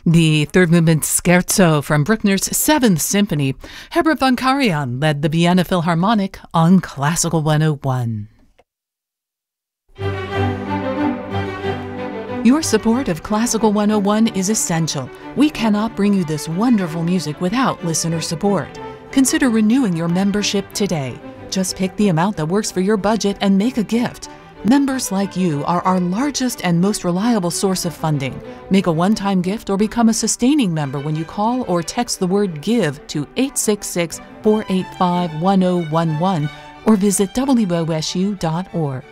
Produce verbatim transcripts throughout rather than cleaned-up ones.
The third movement scherzo from Bruckner's Seventh Symphony. Herbert von Karajan led the Vienna Philharmonic on Classical one oh one. Your support of Classical one oh one is essential. We cannot bring you this wonderful music without listener support. Consider renewing your membership today. Just pick the amount that works for your budget and make a gift. Members like you are our largest and most reliable source of funding. Make a one-time gift or become a sustaining member when you call or text the word GIVE to eight six six, four eight five, one oh one one or visit W O S U dot org.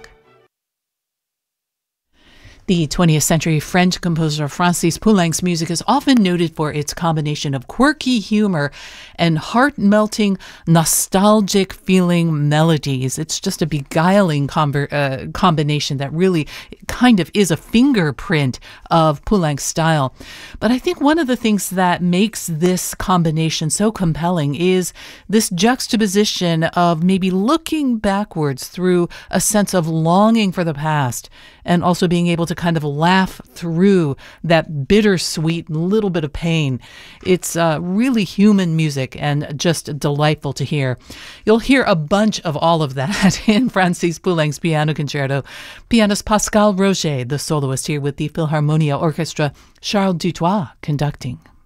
The twentieth century French composer Francis Poulenc's music is often noted for its combination of quirky humor and heart-melting, nostalgic feeling melodies. It's just a beguiling conver- uh, combination that really kind of is a fingerprint of Poulenc's style. But I think one of the things that makes this combination so compelling is this juxtaposition of maybe looking backwards through a sense of longing for the past and also being able to kind of laugh through that bittersweet little bit of pain. It's uh, really human music and just delightful to hear. You'll hear a bunch of all of that in Francis Poulenc's Piano Concerto. Pianist Pascal Roger, the soloist, here with the Philharmonia Orchestra, Charles Dutoit conducting.